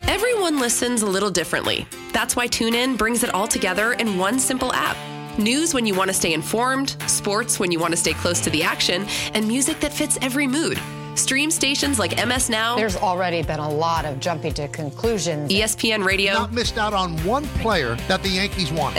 Everyone listens a little differently. That's why TuneIn brings it all together in one simple app. News when you want to stay informed, sports when you want to stay close to the action, and music that fits every mood. Stream stations like MS Now. There's already been a lot of jumping to conclusions. ESPN Radio. Not missed out on one player that the Yankees want.